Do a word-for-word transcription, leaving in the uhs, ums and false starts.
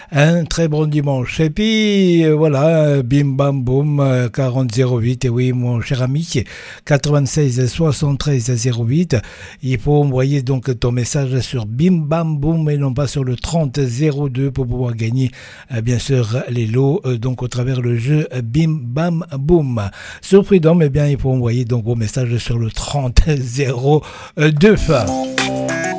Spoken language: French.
un très bon dimanche. Et puis euh, voilà, bim bam boum, euh, quarante zéro huit, et oui mon cher ami, quatre-vingt-seize soixante-treize zéro huit, il faut envoyer donc ton message sur bim bam boum et non pas sur le trente zéro deux pour pouvoir gagner euh, bien sûr les lots euh, donc au travers le jeu bim bam boum. Sur Freedom, eh bien il faut envoyer donc vos messages sur le trente zéro deux.